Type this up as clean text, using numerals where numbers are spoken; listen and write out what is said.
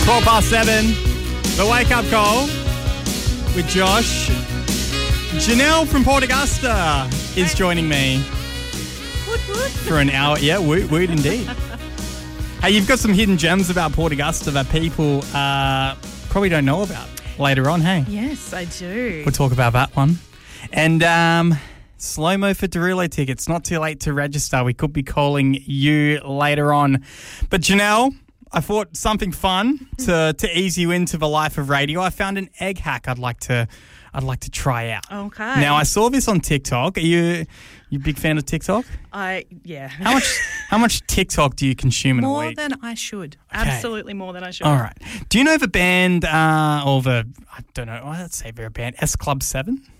7:12, the wake-up call with Josh. Janelle from Port Augusta is joining me for an hour. Yeah, woot indeed. Hey, you've got some hidden gems about Port Augusta that people probably don't know about later on, hey? Yes, I do. We'll talk about that one. And slow-mo for Derulo tickets. Not too late to register. We could be calling you later on. But Janelle, I thought something fun to ease you into the life of radio. I found an egg hack I'd like to try out. Okay. Now, I saw this on TikTok. Are you a big fan of TikTok? Yeah. How much TikTok do you consume in a week? More than I should. Okay. Absolutely more than I should. All right. Do you know the band, let's say they're a band, S Club 7?